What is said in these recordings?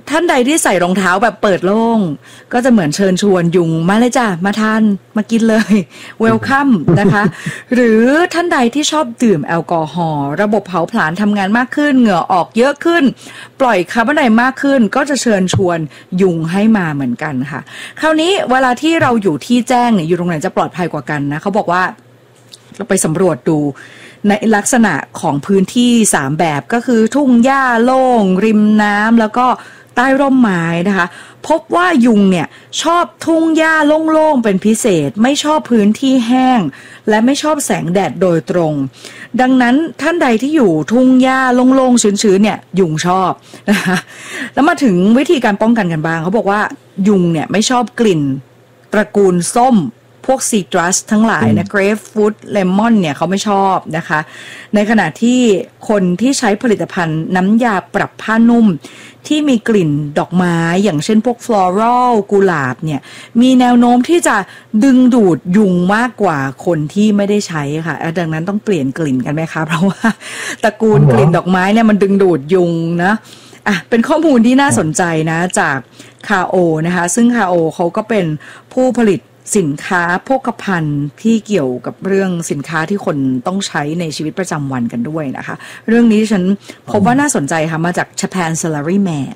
ท่านใดที่ใส่รองเท้าแบบเปิดโล่งก็จะเหมือนเชิญชวนยุงมาเลยจ้ะมาทานมากินเลยเวลคัมนะคะหรือท่านใดที่ชอบดื่มแอลกอฮอล์ระบบเผาผลาญทำงานมากขึ้นเหงื่อออกเยอะขึ้นปล่อยคาร์บอนไดออกไซด์มากขึ้นก็จะเชิญชวนยุงให้มาเหมือนกันค่ะคราวนี้เวลาที่เราอยู่ที่แจ้งเนี่ยอยู่ตรงไหนจะปลอดภัยกว่ากันนะเขาบอกว่าเราไปสำรวจดูในลักษณะของพื้นที่3แบบก็คือทุ่งหญ้าโล่งริมน้ำแล้วก็ใต้ร่มไม้นะคะพบว่ายุงเนี่ยชอบทุ่งหญ้าโล่งๆเป็นพิเศษไม่ชอบพื้นที่แห้งและไม่ชอบแสงแดดโดยตรงดังนั้นท่านใดที่อยู่ทุ่งหญ้าโล่งๆชื้นๆเนี่ยยุงชอบนะคะแล้วมาถึงวิธีการป้องกันกันบ้างเขาบอกว่ายุงเนี่ยไม่ชอบกลิ่นตระกูลส้มพวกซีตรัสทั้งหลายนะเกรฟฟรุตเลมอนเนี่ยเขาไม่ชอบนะคะในขณะที่คนที่ใช้ผลิตภัณฑ์น้ำยาปรับผ้านุ่มที่มีกลิ่นดอกไม้อย่างเช่นพวกฟลอรัลกุหลาบเนี่ยมีแนวโน้มที่จะดึงดูดยุงมากกว่าคนที่ไม่ได้ใช้ค่ะดังนั้นต้องเปลี่ยนกลิ่นกันไหมคะเพราะว่าตระกูลกลิ่นดอกไม้เนี่ยมันดึงดูดยุงนะเป็นข้อมูลที่น่าสนใจนะจากคาโอนะคะซึ่งคาโอเขาก็เป็นผู้ผลิตสินค้าโภคภัณฑ์ที่เกี่ยวกับเรื่องสินค้าที่คนต้องใช้ในชีวิตประจำวันกันด้วยนะคะเรื่องนี้ฉันพบว่าน่าสนใจค่ะมาจาก Japan Salaryman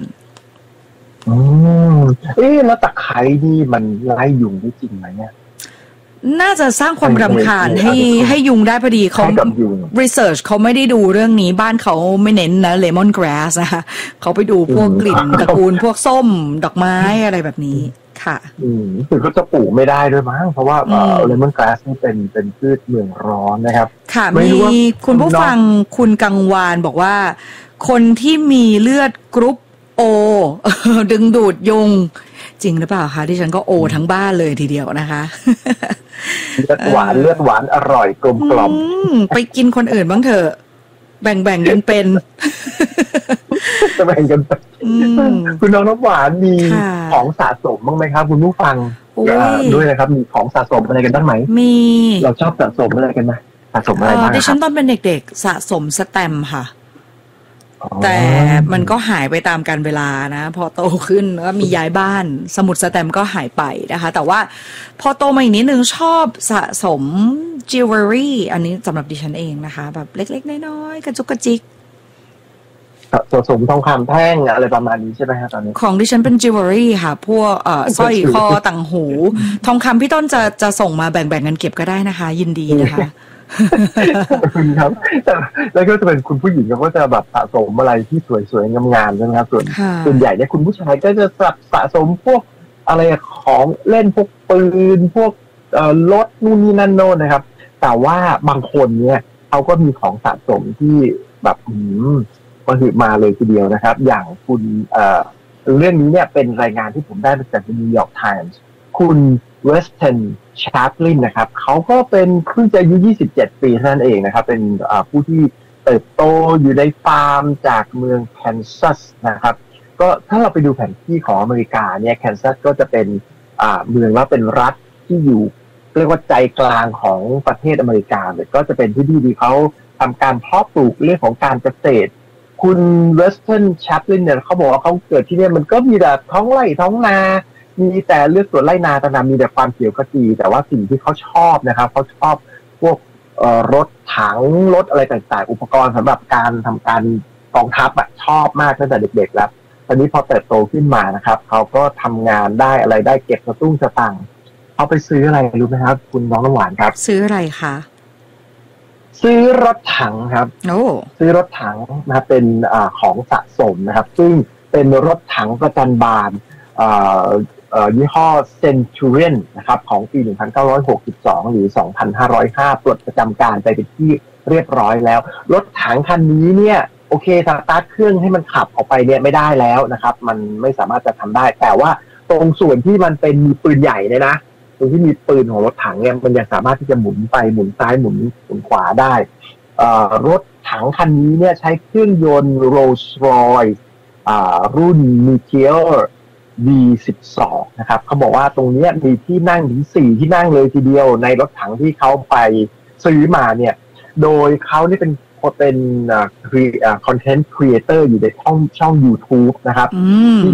แล้วตะไคร้นี่มันไล่ยุงได้จริงไหมเนี่ยน่าจะสร้างความรำคาญให้ยุงได้พอดีเขา research เขาไม่ได้ดูเรื่องนี้บ้านเขาไม่เน้นนะ lemon grass นะคะเขาไปดูพวกกลิ่นตระกูลพวกส้มดอกไม้อะไรแบบนี้ค่ะคือเขาจะปลูกไม่ได้ด้วยมั้งเพราะว่าlemon grass นี่เป็นพืชเมืองร้อนนะครับค่ะมีคุณผู้ฟังคุณกังวานบอกว่าคนที่มีเลือดกรุ๊ปโอดึงดูดยุงจริงหรือเปล่าคะที่ฉันก็โอทั้งบ้านเลยทีเดียวนะคะเลือดหวานอร่อยกลมกล่อมไปกินคนอื่นบ้างเถอะแบ่งกันเป็นจะแบ่งกันคุณน้องน้ำหวานมีของสะสมบ้างไหมครับคุณผู้ฟังด้วยนะครับมีของสะสมอะไรกันบ้างไหมมีเราชอบสะสมอะไรกันไหมสะสมอะไรบ้างดิฉันตอนเป็นเด็กๆสะสมสแตมป์ค่ะแต่มันก็หายไปตามกาลเวลานะพอโตขึ้นก็มีย้ายบ้านสมุดสแตมป์ก็หายไปนะคะแต่ว่าพอโตมาอีกนิดนึงชอบสะสมจิวเวลรี่อันนี้สำหรับดิฉันเองนะคะแบบเล็กๆน้อยๆกระจุกกระจิกสะสมทองคำแท่งอะไรประมาณนี้ใช่ไหมครับตอนนี้ของดิฉันเป็นจิวเวลรี่ค่ะพวกสร้อยคอต่างหูทองคำพี่ต้นจะส่งมาแบ่งกันเก็บก็ได้นะคะยินดีนะคะคุณครับแต่แล้วก็จะเป็นคุณผู้หญิงก็จะแบบสะสมอะไรที่สวยๆงามๆใช่ไหมครับส่วนใหญ่เนี่ยคุณผู้ชายก็จะสะสมพวกอะไรของเล่นพวกปืนพวกรถนู่นนี่นั่นโน่นนะครับแต่ว่าบางคนเนี่ยเขาก็มีของสะสมที่แบบมาหือมาเลยทีเดียวนะครับอย่างคุณเรื่องนี้เนี่ยเป็นรายงานที่ผมได้มาจาก New York Times คุณเวสตันชาร์ปลินนะครับเขาก็เป็นเพิ่งจะอายุ27 ปีเท่านั้นเองนะครับเป็นผู้ที่เติบโตอยู่ในฟาร์มจากเมืองแคนซัสนะครับก็ถ้าเราไปดูแผนที่ของอเมริกาเนี่ยแคนซัสก็จะเป็นเมืองว่าเป็นรัฐที่อยู่เรียกว่าใจกลางของประเทศอเมริกาเลยก็จะเป็นที่ที่เขาทำการเพาะปลูกเรื่องของการเกษตรคุณเวสตันชาร์ปลินเนี่ยเขาบอกว่าเขาเกิดที่นี่มันก็มีแต่ท้องไร่ท้องนามีแต่เลือกสวนไร่นาตะนามีแต่ความเขียวขจีแต่ว่าสิ่งที่เขาชอบนะครับเขาชอบพวกรถถังรถอะไรต่างๆอุปกรณ์สำหรับการทำการกองทัพชอบมากตั้งแต่เด็กๆแล้วตอนนี้พอเติบโตขึ้นมานะครับเขาก็ทำงานได้อะไรได้เก็บกระตุ้งสตังค์เขาไปซื้ออะไรรู้ไหมครับคุณน้องน้ำหวานครับซื้ออะไรคะซื้อรถถังครับซื้อรถถังนะเป็นของสะสมนะครับซึ่งเป็นรถถังประจันบานยี่ห้อ Centurion นะครับของปี 1962 หรือ 2505 ปลดประจำการไปเป็นที่เรียบร้อยแล้วรถถังคันนี้เนี่ยโอเคสตาร์ทเครื่องให้มันขับออกไปเนี่ยไม่ได้แล้วนะครับมันไม่สามารถจะทำได้แต่ว่าตรงส่วนที่มันเป็นมีปืนใหญ่เนี่ยนะตรงที่มีปืนของรถถังเนี่ยมันยังสามารถที่จะหมุนไปหมุนซ้ายหมุนขวาได้รถถังคันนี้เนี่ยใช้เครื่องยนต์ Rolls-Royce รุ่น Meteor V12 นะครับเขาบอกว่าตรงนี้มีที่นั่งถึง4ที่นั่งเลยทีเดียวในรถถังที่เขาไปซื้อมาเนี่ยโดยเขานี่เป็นคอนเทนต์ครีเอเตอร์อยู่ในช่อง YouTube นะครับ